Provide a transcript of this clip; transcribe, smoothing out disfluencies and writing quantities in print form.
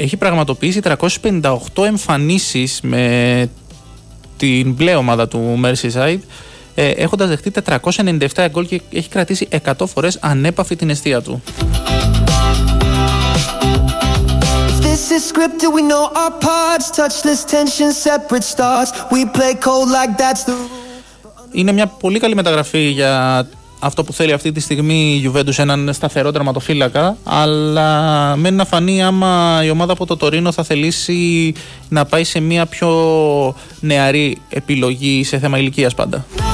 έχει πραγματοποιήσει 358 εμφανίσεις με την μπλε ομάδα του Merseyside, έχοντας δεχτεί 497 γκολ και έχει κρατήσει 100 φορές ανέπαφη την εστία του. Είναι μια πολύ καλή μεταγραφή για αυτό που θέλει αυτή τη στιγμή η Juventus, έναν σταθερό τερματοφύλακα, αλλά μένει να φανεί άμα η ομάδα από το Τωρίνο θα θελήσει να πάει σε μια πιο νεαρή επιλογή σε θέμα ηλικίας πάντα.